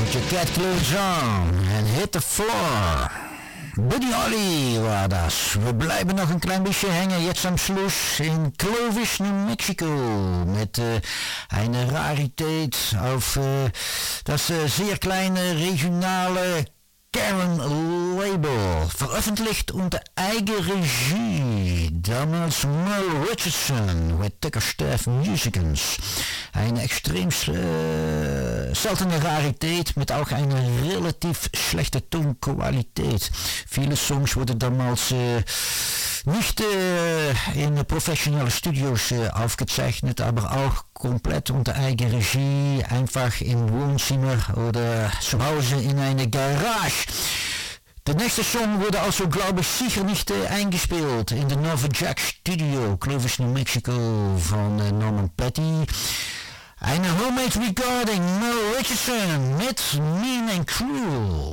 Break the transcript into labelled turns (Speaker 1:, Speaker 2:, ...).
Speaker 1: Put your cat clothes on and hit the floor. Buddy Holly war das. Wir bleiben noch ein klein bisschen hängen jetzt am Schluss in Clovis, New Mexico mit einer Rarität auf das sehr kleine regionale Karen-Label, veröffentlicht unter Eigenregie, damals Merle Richardson mit Tucker Staff Musicans. Eine extrem seltene Rarität mit auch einer relativ schlechten Tonqualität. Viele Songs wurden damals nicht in professionelle Studios aufgezeichnet, aber auch komplett unter Eigenregie, einfach im Wohnzimmer oder zu Hause in einer Garage. Der nächste Song wurde also, glaube ich, sicher nicht eingespielt in der Nova Jack Studio, Clovis, New Mexico von Norman Petty. Eine Homemade Recording, Merle Richardson mit Mean and Cruel.